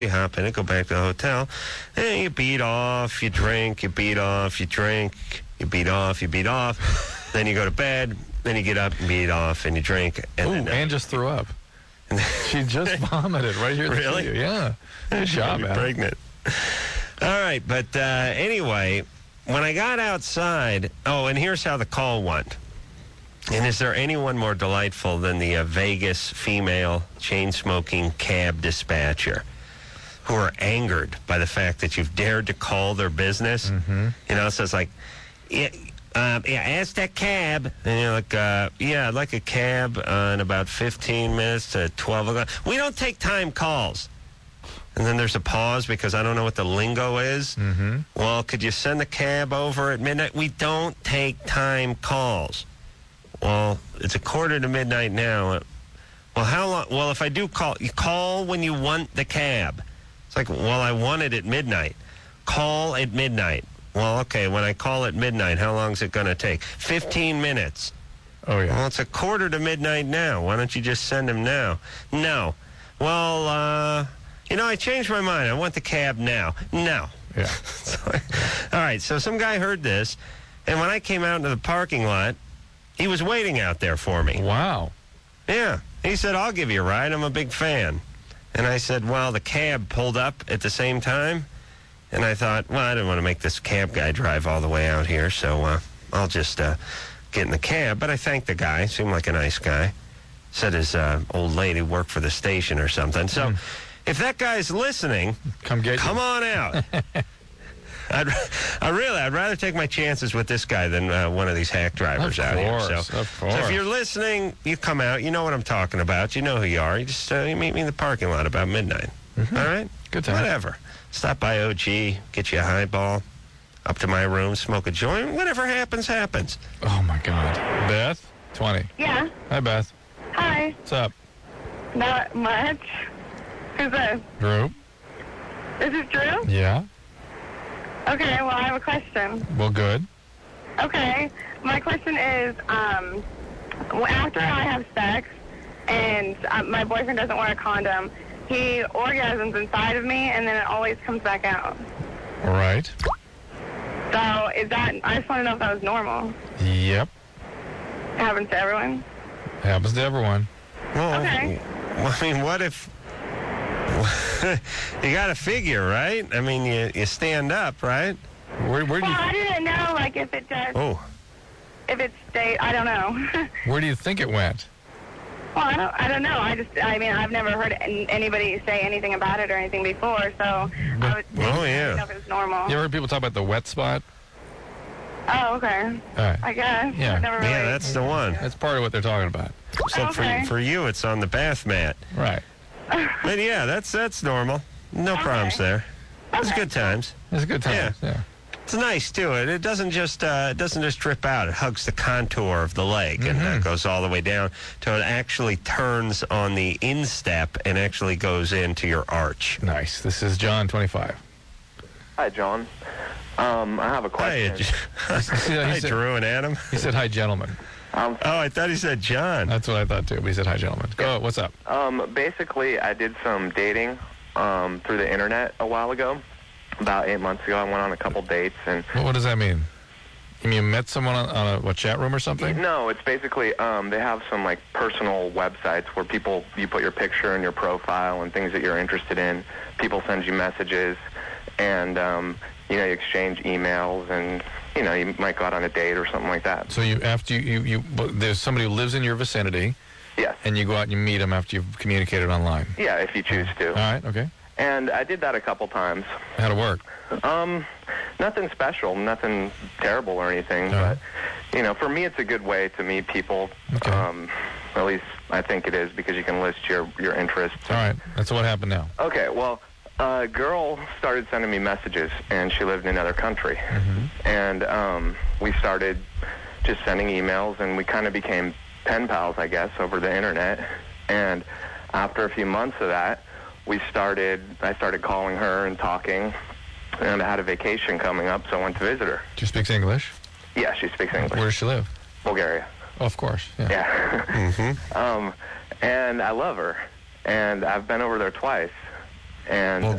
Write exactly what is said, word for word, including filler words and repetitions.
You hop in it, go back to the hotel, and you beat off, you drink, you beat off, you drink, you beat off, you beat off. Then you go to bed, then you get up and beat off, and you drink. And Ooh, then, uh, Ann just threw up. She just vomited right here in the Really? studio. Yeah. Good job, You're man. pregnant. All right, but uh, anyway, when I got outside, oh, and here's how the call went. And is there anyone more delightful than the uh, Vegas female chain-smoking cab dispatcher who are angered by the fact that you've dared to call their business? Mm-hmm. You know, so it's like, yeah, um, yeah, ask that cab. And you're like, uh, yeah, I'd like a cab uh, in about fifteen minutes to twelve o'clock. We don't take time calls. And then there's a pause because I don't know what the lingo is. Mm-hmm. Well, could you send the cab over at midnight? We don't take time calls. Well, it's a quarter to midnight now. Well, how long? Well, if I do call, you call when you want the cab. It's like, well, I want it at midnight. Call at midnight. Well, okay, when I call at midnight, how long is it going to take? fifteen minutes. Oh, yeah. Well, it's a quarter to midnight now. Why don't you just send him now? No. Well, uh, you know, I changed my mind. I want the cab now. No. Yeah. All right, so some guy heard this, and when I came out into the parking lot, he was waiting out there for me. Wow. Yeah. He said, I'll give you a ride. I'm a big fan. And I said, well, the cab pulled up at the same time. And I thought, well, I didn't want to make this cab guy drive all the way out here, so uh, I'll just uh, get in the cab. But I thanked the guy. Seemed like a nice guy. Said his uh, old lady worked for the station or something. So mm. if that guy's listening, come get come you. on out. I'd, I really, I'd rather take my chances with this guy than uh, one of these hack drivers of out course, here. So, of course. so if you're listening, you come out. You know what I'm talking about. You know who you are. You just uh, you meet me in the parking lot about midnight. Mm-hmm. All right? Good time. Whatever. Stop by O G, get you a highball, up to my room, smoke a joint. Whatever happens, happens. Oh, my God. Beth? twenty. Yeah. Hi, Beth. Hi. What's up? Not much. Who's this? Drew. This is Drew? Yeah. Okay, well, I have a question. Well, good. Okay. My question is, um, after I have sex and uh, my boyfriend doesn't wear a condom, he orgasms inside of me, and then it always comes back out. All right. So is that, I just want to know if that was normal. Yep. It happens to everyone? Happens to everyone. Well, Okay. I mean, what if... you got to figure, right? I mean, you, you stand up, right? Where, where do Well, you... I didn't know, like, if it does, Oh. if it stayed, I don't know. Where do you think it went? Well, I don't, I don't know. I just, I mean, I've never heard an- anybody say anything about it or anything before, so I was Oh, yeah. I don't know if it was normal. You ever heard people talk about the wet spot? Oh, okay. All right. I guess. Yeah. I've never really... Yeah, that's the one. That's part of what they're talking about. Except Okay. for, for you, it's on the bath mat. Right. But yeah, that's that's normal. No Okay. problems there. It's Okay. good times. It's a good time. Yeah. Yeah. It's nice too. It it doesn't just uh, it doesn't just drip out. It hugs the contour of the leg and uh, Mhm. goes all the way down till it actually turns on the instep and actually goes into your arch. Nice. This is John, twenty-five. Hi, John. Um, I have a Hi, question. he hi said- Drew and Adam. He said, hi, gentlemen. Um, Oh, I thought he said John. That's what I thought, too. But he said, hi, gentlemen. Go, what's up? um, basically, I did some dating um, through the internet a while ago. About eight months ago, I went on a couple dates, and What, what does that mean? You mean you met someone on, on a what, chat room or something? no, it's basically um, they have some like personal websites where people you put your picture and your profile and things that you're interested in. People send you messages, and um, you know you exchange emails, and you know you might go out on a date or something like that. So you after you, you, you but there's somebody who lives in your vicinity, Yes. and you go out and you meet them after you've communicated online. Yeah, if you choose to. All right, okay. And I did that a couple times. How'd it work? Um, nothing special, nothing terrible or anything, Uh-huh. but, you know, for me it's a good way to meet people. Okay. Um, at least I think it is because you can list your, your interests. All right, that's what happened now. Okay, well, a girl started sending me messages, and she lived in another country. Mm-hmm. And um, we started just sending emails, and we kind of became pen pals, I guess, over the internet. And after a few months of that, we started, I started calling her and talking, and I had a vacation coming up, so I went to visit her. She speaks English? Yeah, she speaks English. Where does she live? Bulgaria. Oh, of course, yeah. Yeah. Mm-hmm. um, and I love her, and I've been over there twice. And Well,